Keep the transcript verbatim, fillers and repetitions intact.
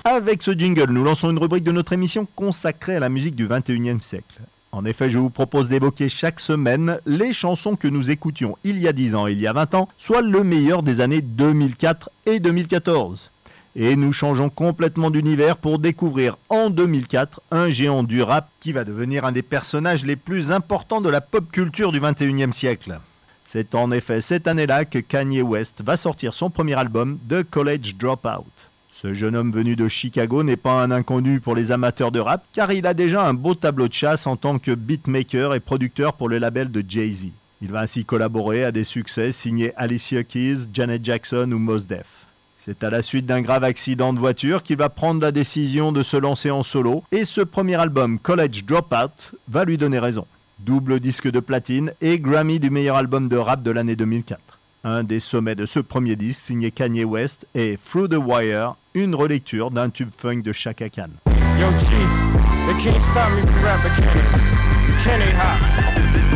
Avec ce jingle, nous lançons une rubrique de notre émission consacrée à la musique du vingt et unième siècle. En effet, je vous propose d'évoquer chaque semaine les chansons que nous écoutions il y a dix ans et il y a vingt ans, soit le meilleur des années deux mille quatre et deux mille quatorze. Et nous changeons complètement d'univers pour découvrir en deux mille quatre un géant du rap qui va devenir un des personnages les plus importants de la pop culture du vingt et unième siècle. C'est en effet cette année-là que Kanye West va sortir son premier album, The College Dropout. Ce jeune homme venu de Chicago n'est pas un inconnu pour les amateurs de rap, car il a déjà un beau tableau de chasse en tant que beatmaker et producteur pour le label de Jay-Z. Il va ainsi collaborer à des succès signés Alicia Keys, Janet Jackson ou Mos Def. C'est à la suite d'un grave accident de voiture qu'il va prendre la décision de se lancer en solo, et ce premier album, College Dropout, va lui donner raison. Double disque de platine et Grammy du meilleur album de rap de l'année deux mille quatre. Un des sommets de ce premier disque signé Kanye West est Through the Wire, une relecture d'un tube funk de Chaka Khan. Yo G, they can't stop me from rapping, can they? Can they hop?